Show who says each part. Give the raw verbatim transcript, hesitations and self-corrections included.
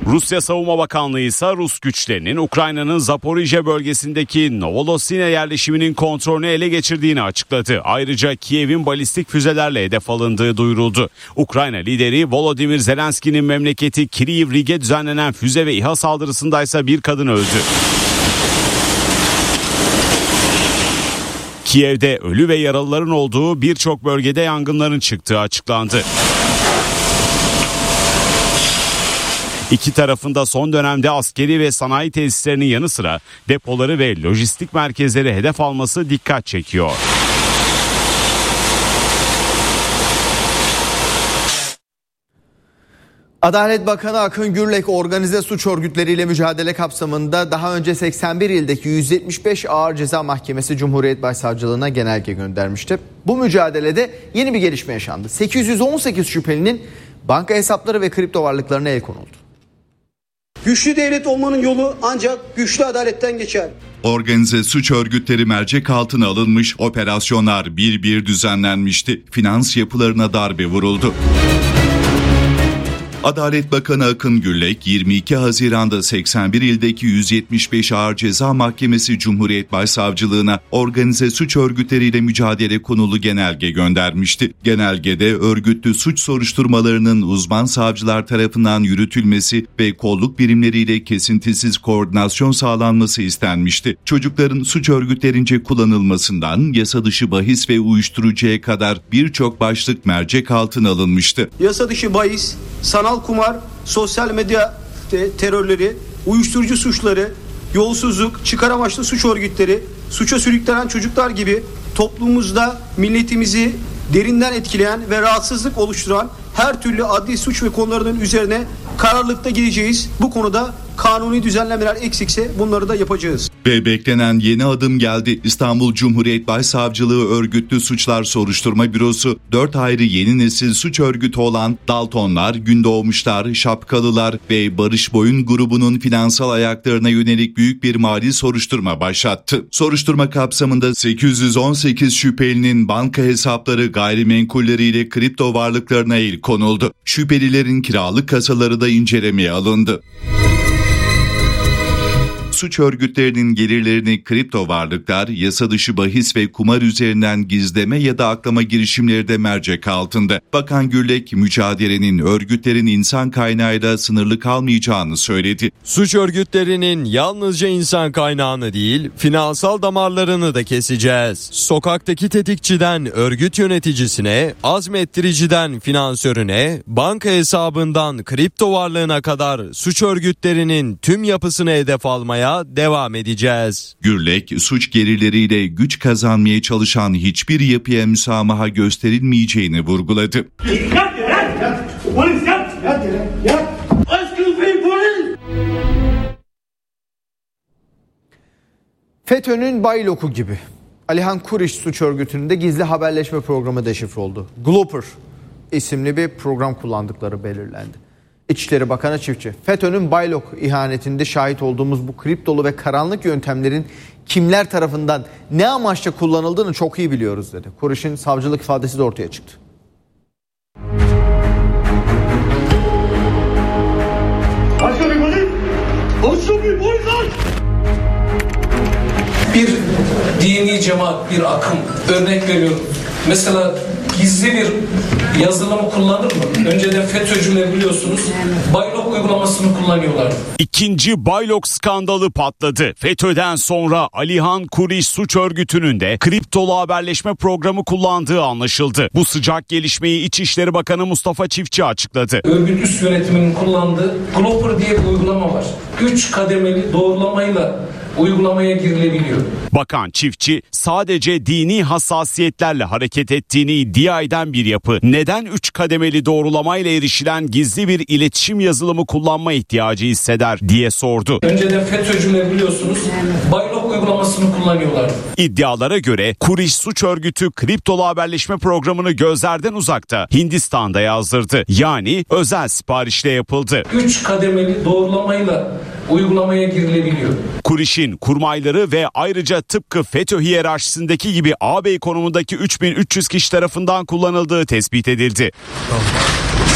Speaker 1: Rusya Savunma Bakanlığı ise Rus güçlerinin Ukrayna'nın Zaporijya bölgesindeki Novolosine yerleşiminin kontrolünü ele geçirdiğini açıkladı. Ayrıca Kiev'in balistik füzelerle hedef alındığı duyuruldu. Ukrayna lideri Volodymyr Zelenski'nin memleketi Kyiv Rig'e düzenlenen füze ve İHA saldırısındaysa bir kadın öldü. Kiev'de ölü ve yaralıların olduğu birçok bölgede yangınların çıktığı açıklandı. İki tarafında son dönemde askeri ve sanayi tesislerinin yanı sıra depoları ve lojistik merkezleri hedef alması dikkat çekiyor.
Speaker 2: Adalet Bakanı Akın Gürlek organize suç örgütleriyle mücadele kapsamında daha önce seksen bir ildeki yüz yetmiş beş Ağır Ceza Mahkemesi Cumhuriyet Başsavcılığına genelge göndermişti. Bu mücadelede yeni bir gelişme yaşandı. sekiz yüz on sekiz şüphelinin banka hesapları ve kripto varlıklarına el konuldu.
Speaker 3: Güçlü devlet olmanın yolu ancak güçlü adaletten geçer.
Speaker 4: Organize suç örgütleri mercek altına alınmış, operasyonlar bir bir düzenlenmişti. Finans yapılarına darbe vuruldu. Adalet Bakanı Akın Gürlek yirmi iki Haziran'da seksen bir ildeki yüz yetmiş beş Ağır Ceza Mahkemesi Cumhuriyet Başsavcılığına organize suç örgütleriyle mücadele konulu genelge göndermişti. Genelgede örgütlü suç soruşturmalarının uzman savcılar tarafından yürütülmesi ve kolluk birimleriyle kesintisiz koordinasyon sağlanması istenmişti. Çocukların suç örgütlerince kullanılmasından yasa dışı bahis ve uyuşturucuya kadar birçok başlık mercek altına alınmıştı.
Speaker 3: Yasa dışı bahis, sanal kumar, sosyal medya te- terörleri, uyuşturucu suçları, yolsuzluk, çıkar amaçlı suç örgütleri, suça sürüklenen çocuklar gibi toplumumuzda milletimizi derinden etkileyen ve rahatsızlık oluşturan her türlü adli suç ve konularının üzerine kararlılıkta gideceğiz. Bu konuda kanuni düzenlemeler eksikse bunları da yapacağız.
Speaker 4: Ve beklenen yeni adım geldi. İstanbul Cumhuriyet Başsavcılığı Örgütlü Suçlar Soruşturma Bürosu dört ayrı yeni nesil suç örgütü olan Daltonlar, Gündoğmuşlar, Şapkalılar ve Barış Boyun grubunun finansal ayaklarına yönelik büyük bir mali soruşturma başlattı. Soruşturma kapsamında sekiz yüz on sekiz şüphelinin banka hesapları, gayrimenkulleriyle kripto varlıklarına el konuldu. Şüphelilerin kiralık kasaları da incelemeye alındı. Suç örgütlerinin gelirlerini kripto varlıklar, yasa dışı bahis ve kumar üzerinden gizleme ya da aklama girişimleri de mercek altında. Bakan Gürlek, mücadelenin örgütlerin insan kaynağıyla sınırlı kalmayacağını söyledi.
Speaker 5: Suç örgütlerinin yalnızca insan kaynağını değil, finansal damarlarını da keseceğiz. Sokaktaki tetikçiden örgüt yöneticisine, azmettiriciden finansörüne, banka hesabından kripto varlığına kadar suç örgütlerinin tüm yapısını hedef almaya devam edeceğiz.
Speaker 4: Gürlek, suç gelirleriyle güç kazanmaya çalışan hiçbir yapıya müsamaha gösterilmeyeceğini vurguladı.
Speaker 2: FETÖ'nün Baylok'u gibi Alihan Kuriş suç örgütünün de gizli haberleşme programı deşifre oldu. Glopper isimli bir program kullandıkları belirlendi. İçişleri Bakanı Çiftçi, FETÖ'nün Baylok ihanetinde şahit olduğumuz bu kriptolu ve karanlık yöntemlerin kimler tarafından ne amaçla kullanıldığını çok iyi biliyoruz dedi. Kuriş'in savcılık ifadesi de ortaya çıktı.
Speaker 6: Bir dini cemaat, bir akım, örnek veriyorum. Mesela gizli bir yazılımı kullanır mı? Önceden FETÖ'cüler biliyorsunuz Baylok uygulamasını kullanıyorlar.
Speaker 1: İkinci Baylok skandalı patladı. FETÖ'den sonra Alihan Kuriş suç örgütünün de kriptolu haberleşme programı kullandığı anlaşıldı. Bu sıcak gelişmeyi İçişleri Bakanı Mustafa Çiftçi açıkladı.
Speaker 6: Örgüt üst yönetiminin kullandığı Glopper diye bir uygulama var. Üç kademeli doğrulamayla uygulamaya girilebiliyor.
Speaker 1: Bakan Çiftçi sadece dini hassasiyetlerle hareket ettiğini iddia eden bir yapı neden üç kademeli doğrulamayla erişilen gizli bir iletişim yazılımı kullanma ihtiyacı hisseder diye sordu.
Speaker 6: Önceden FETÖ'cüler biliyorsunuz Baylok uygulamasını kullanıyorlar.
Speaker 1: İddialara göre Kuriş suç örgütü kriptolu haberleşme programını gözlerden uzakta Hindistan'da yazdırdı. Yani özel siparişle yapıldı.
Speaker 6: Üç kademeli doğrulamayla uygulamaya girilebiliyor.
Speaker 1: Kuriş'in kurmayları ve ayrıca tıpkı FETÖ hiyerarşisindeki gibi ağabey konumundaki üç bin üç yüz kişi tarafından kullanıldığı tespit edildi.